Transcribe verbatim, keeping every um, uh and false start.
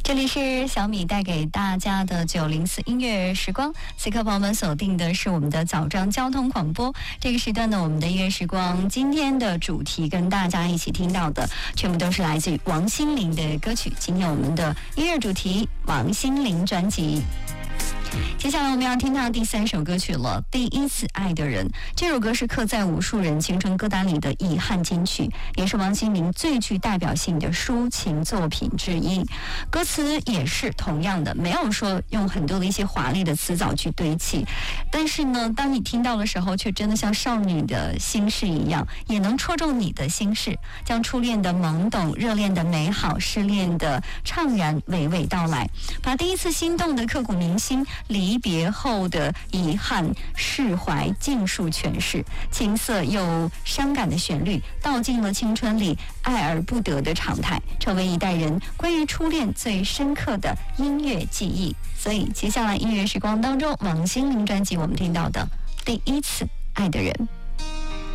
这里是小米带给大家的九零四音乐时光，此刻朋友们锁定的是我们的早上交通广播。这个时段呢，我们的音乐时光今天的主题跟大家一起听到的，全部都是来自于王心凌的歌曲。今天我们的音乐主题王心凌专辑。接下来我们要听到第三首歌曲了，《第一次爱的人》。这首歌是刻在无数人青春歌单里的遗憾金曲，也是王心凌最具代表性的抒情作品之一。歌词也是同样的，没有说用很多的一些华丽的词藻去堆砌，但是呢，当你听到的时候，却真的像少女的心事一样，也能戳中你的心事，将初恋的懵懂、热恋的美好、失恋的怅然娓娓道来，把第一次心动的刻骨铭心、离别后的遗憾、释怀尽数诠释，青涩又伤感的旋律道尽了青春里爱而不得的常态，成为一代人关于初恋最深刻的音乐记忆。所以接下来音乐时光当中，王心凌专辑我们听到的《第一次爱的人》。